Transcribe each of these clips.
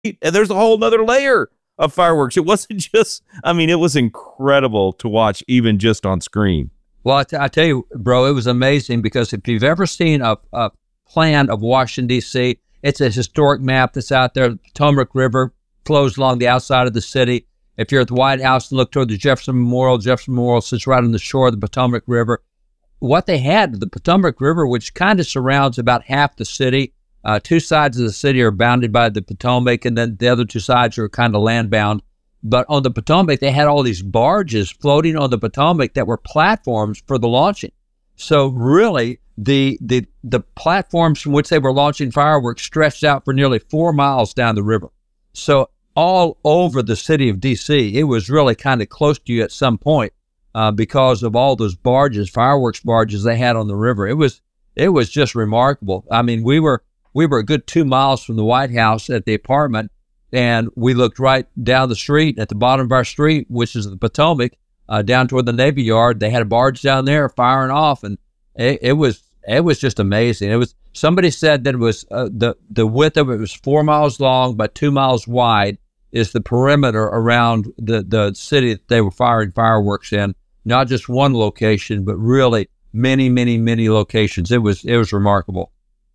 And there's a whole nother layer of fireworks. It wasn't just, I mean, it was incredible to watch even just on screen. Well, I tell you, bro, it was amazing because if you've ever seen a plan of Washington, D.C., it's a historic map that's out there. The Potomac River flows along the outside of the city. If you're at the White House and look toward the Jefferson Memorial sits right on the shore of the Potomac River. What they had, the Potomac River, which kind of surrounds about half the city. Two sides of the city are bounded by the Potomac, and then the other two sides are kind of land-bound. But on the Potomac, they had all these barges floating on the Potomac that were platforms for the launching. So really, the platforms from which they were launching fireworks stretched out for nearly 4 miles down the river. So all over the city of D.C., it was really kind of close to you at some point because of all those barges, fireworks barges they had on the river. It was just remarkable. I mean, we were a good 2 miles from the White House at the apartment, and we looked right down the street at the bottom of our street, which is the Potomac, down toward the Navy Yard. They had a barge down there firing off, and it was just amazing. Somebody said that it was the width of it was 4 miles long by 2 miles wide is the perimeter around the city that they were firing fireworks in. Not just one location, but really many, many, many locations. It was remarkable.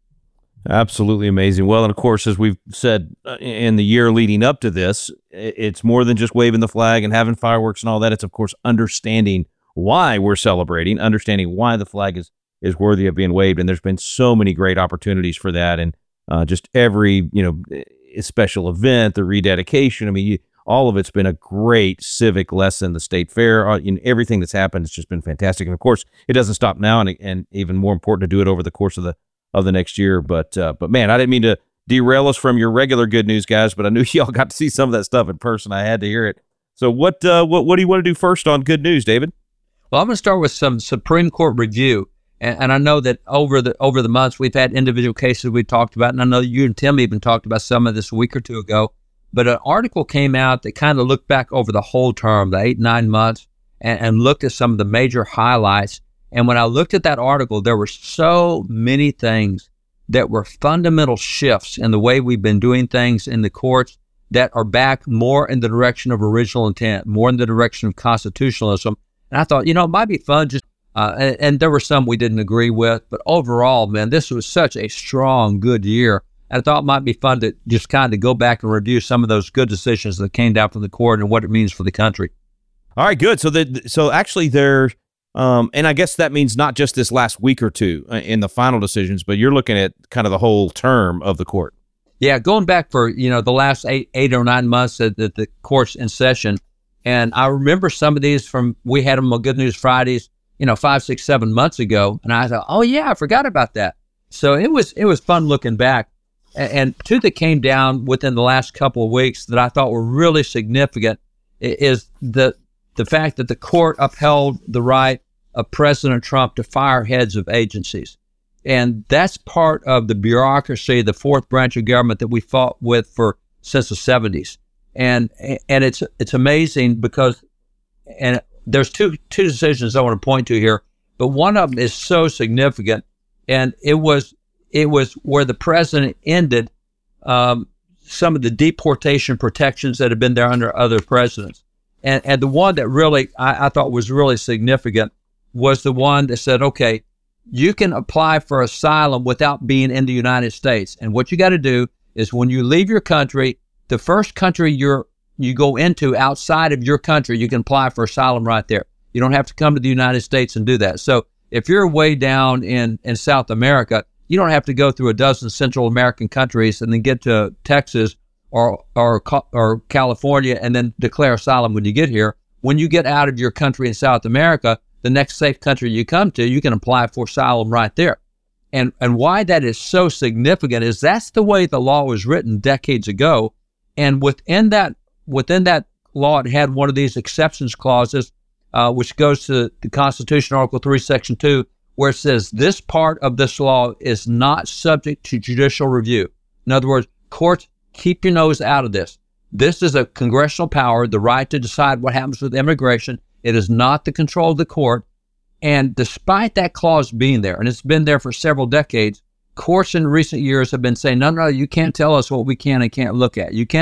Absolutely amazing. Well, and of course, as we've said in the year leading up to this, it's more than just waving the flag and having fireworks and all that. It's, of course, understanding why we're celebrating, understanding why the flag is worthy of being waved. And there's been so many great opportunities for that. And just every, special event, the rededication, I mean, all of it's been a great civic lesson. The state fair, everything that's happened, it's just been fantastic. And of course, it doesn't stop now, and even more important to do it over the course of the next year. But man, I didn't mean to derail us from your regular good news, guys, but I knew y'all got to see some of that stuff in person. I had to hear it. So what do you want to do first on good news, David? Well, I'm going to start with some Supreme Court review. And I know that over the months, we've had individual cases we've talked about, and I know you and Tim even talked about some of this a week or two ago. But an article came out that kind of looked back over the whole term, the 8-9 months, and looked at some of the major highlights. And when I looked at that article, there were so many things that were fundamental shifts in the way we've been doing things in the courts that are back more in the direction of original intent, more in the direction of constitutionalism. And I thought, it might be fun just and there were some we didn't agree with, but overall, man, this was such a strong, good year. And I thought it might be fun to just kind of go back and review some of those good decisions that came down from the court and what it means for the country. All right, good. So actually there, and I guess that means not just this last week or two in the final decisions, but you're looking at kind of the whole term of the court. Yeah, going back for, the last eight or 9 months that the court's in session. And I remember some of these we had them on Good News Fridays, 5, 6, 7 months ago. And I thought, oh yeah, I forgot about that. So it was fun looking back. And two that came down within the last couple of weeks that I thought were really significant is the fact that the court upheld the right of President Trump to fire heads of agencies. And that's part of the bureaucracy, the fourth branch of government that we fought with since the 70s. And it's amazing because, and there's two decisions I want to point to here, but one of them is so significant, and it was where the president ended some of the deportation protections that had been there under other presidents. And the one that really I thought was really significant was the one that said, okay, you can apply for asylum without being in the United States. And what you got to do is when you leave your country, the first country you go into outside of your country, you can apply for asylum right there. You don't have to come to the United States and do that. So if you're way down in South America, you don't have to go through a dozen Central American countries and then get to Texas or California and then declare asylum when you get here. When you get out of your country in South America, the next safe country you come to, you can apply for asylum right there. And why that is so significant is that's the way the law was written decades ago. And within that law, it had one of these exceptions clauses, which goes to the Constitution, Article 3, Section 2, where it says this part of this law is not subject to judicial review. In other words, courts, keep your nose out of this. This is a congressional power, the right to decide what happens with immigration. It is not the control of the court. And despite that clause being there, and it's been there for several decades, courts in recent years have been saying, no, you can't tell us what we can and can't look at. You can't